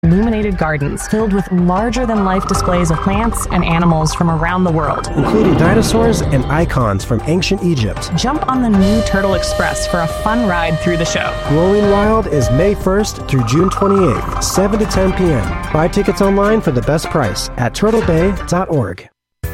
illuminated gardens filled with larger-than-life displays of plants and animals from around the world, including dinosaurs and icons from ancient Egypt. Jump on the new Turtle Express for a fun ride through the show. Growing Wild is May 1st through June 28th, 7 to 10 p.m. Buy tickets online for the best price at turtlebay.org.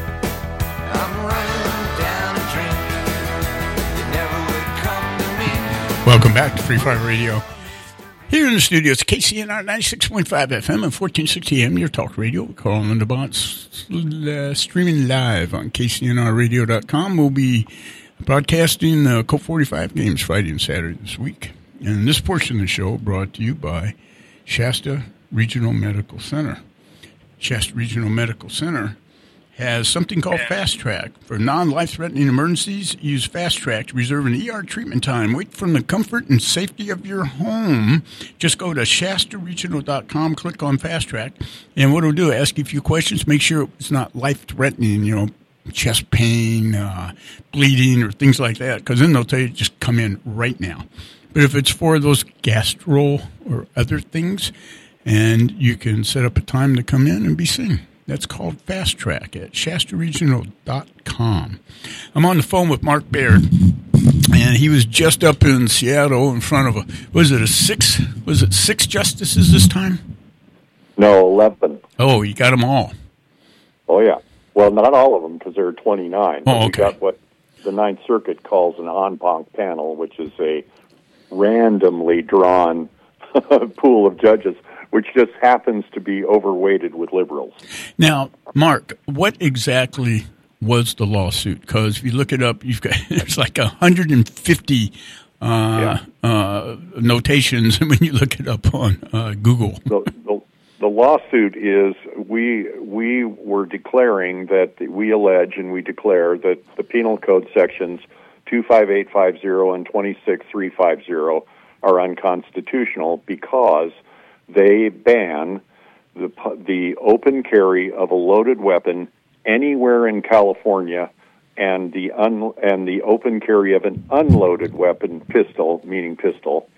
Welcome back to Free Fire Radio. Here in the studio, it's KCNR 96.5 FM and 1460 AM, your talk radio. We're calling on the bots, streaming live on KCNRradio.com. We'll be broadcasting Colt 45 games Friday and Saturday this week. And this portion of the show brought to you by Shasta Regional Medical Center. Shasta Regional Medical Center has something called Fast Track. For non-life-threatening emergencies, use Fast Track to reserve an ER treatment time. Wait from the comfort and safety of your home. Just go to ShastaRegional.com, click on Fast Track, and what it'll do, ask you a few questions, make sure it's not life-threatening, chest pain, bleeding, or things like that, because then they'll tell you to just come in right now. But if it's for those gastro or other things, and you can set up a time to come in and be seen. That's called Fast Track at ShastaRegional.com. I'm on the phone with Mark Baird, and he was just up in Seattle in front of six justices this time? No, 11. Oh, you got them all. Oh, yeah. Well, not all of them, because there are 29. Oh, okay. We got what the Ninth Circuit calls an en banc panel, which is a randomly drawn pool of judges, which just happens to be overweighted with liberals. Now, Mark, what exactly was the lawsuit? Because if you look it up, there's like 150 notations when you look it up on Google. The lawsuit is we were declaring that we allege and we declare that the Penal Code sections 25850 and 26350 are unconstitutional because they ban the open carry of a loaded weapon anywhere in California, and the open carry of an unloaded weapon, pistol, meaning pistol.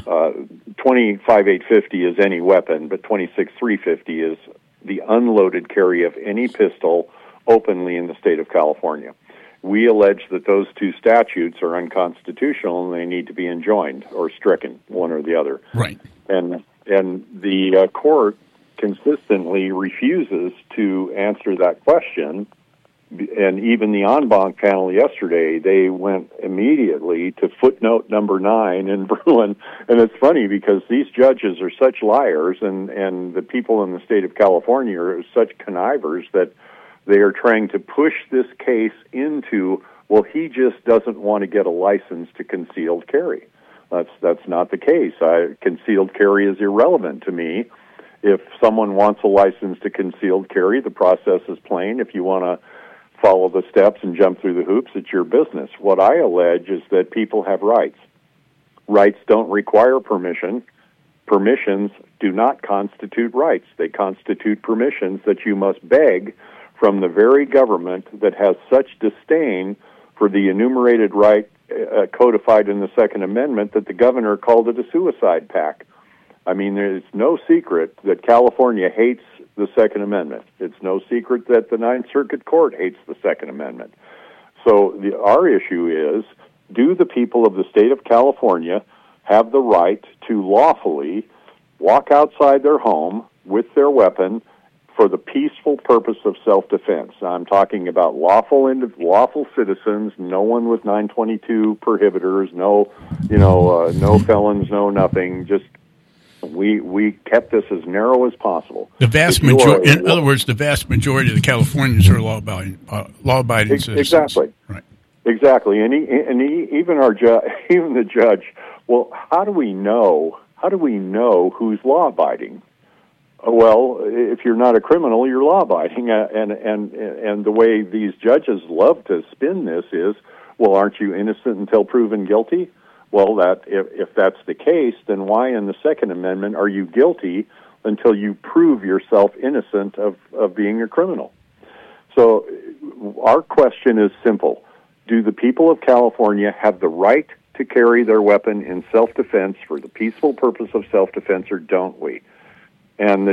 25850 is any weapon, but 26350 is the unloaded carry of any pistol openly in the state of California. We allege that those two statutes are unconstitutional and they need to be enjoined or stricken, one or the other. Right. And the court consistently refuses to answer that question. And even the en banc panel yesterday, they went immediately to footnote number 9 in Bruin. And it's funny because these judges are such liars, and the people in the state of California are such connivers that they are trying to push this case into, well, he just doesn't want to get a license to concealed carry. That's not the case. Concealed carry is irrelevant to me. If someone wants a license to concealed carry, the process is plain. If you want to follow the steps and jump through the hoops, it's your business. What I allege is that people have rights. Rights don't require permission. Permissions do not constitute rights. They constitute permissions that you must beg from the very government that has such disdain for the enumerated right codified in the Second Amendment that the governor called it a suicide pact. I mean, there's no secret that California hates the Second Amendment. It's no secret that the Ninth Circuit Court hates the Second Amendment. So our issue is, do the people of the state of California have the right to lawfully walk outside their home with their weapon for the peaceful purpose of self-defense? I'm talking about lawful citizens, no one with 922 prohibitors, no felons, no nothing. Just we kept this as narrow as possible. The vast majority, in other words, the vast majority of the Californians are law-abiding citizens. Exactly. Right. Exactly, and even the judge. Well, how do we know who's law-abiding? Well, if you're not a criminal, you're law-abiding, and the way these judges love to spin this is, well, aren't you innocent until proven guilty? Well, if that's the case, then why in the Second Amendment are you guilty until you prove yourself innocent of being a criminal? So our question is simple. Do the people of California have the right to carry their weapon in self-defense for the peaceful purpose of self-defense, or don't we? and